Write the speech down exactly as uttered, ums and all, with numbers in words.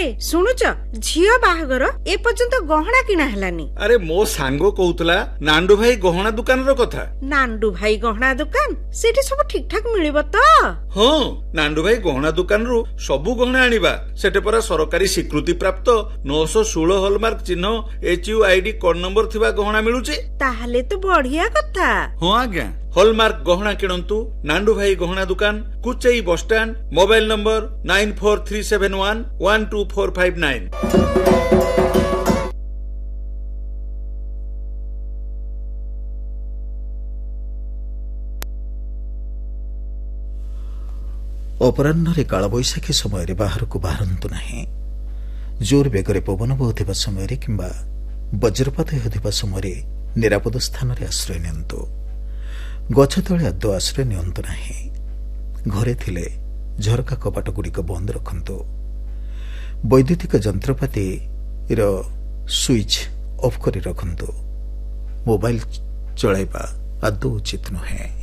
ए सुनुच झियो बाहागर ए पर्यंत गहना किना हलानी। अरे मो सांगो कहूतला नांडू भाई गहना दुकान रो कथा। नांडू भाई गहना दुकान सेठी सब ठीक ठाक मिलिबो त? हां नांडू भाई गहना दुकान रू सबु गहना आनिबा सेटे परा सरकारी स्वीकृति प्राप्त नौ सौ सोलह हॉलमार्क चिन्ह H U I D code number थिबा गहना मिलुचे। ताहले तो बढ़िया कथा। हां आज्ञा हॉलमार्क गहना किणंतु नांडू भाई गहना दुकान Kuchai bus stand mobile number nine four three seven one one two four five nine. अपराह्न कालबैशाखी समय बाहर को बाहरंतु नहीं। जोर बेगरे पवन बहुथिबा समय किंबा वज्रपात होथिबा समय निरापद स्थान रे आश्रय नियंतु। गछ तले आदौ आश्रय नियंतु नहीं। घरे थिले झरका कपाट गुड़िक बंद रखंतु। वैद्युतिक जंत्रपाति रो स्विच ऑफ करी रखंतु। मोबाइल चलाइबा आदौ उचित नुहे।